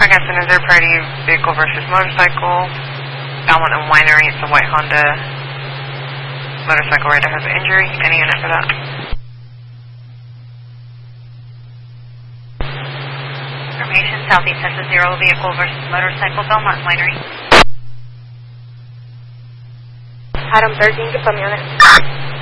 Gaston, is there priority vehicle versus motorcycle? Belmont and Winery, it's a white Honda. Motorcycle rider has an injury. Any unit for that? Information, Southeast Texas 0 vehicle versus motorcycle, Belmont Winery. Adam 13, give me on it.